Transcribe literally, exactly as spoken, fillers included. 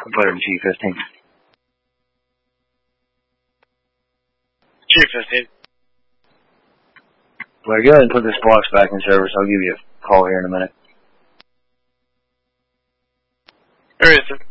I'll put it in G fifteen. G fifteen. Well, go ahead and put this box back in service. I'll give you a call here in a minute. All right, sir.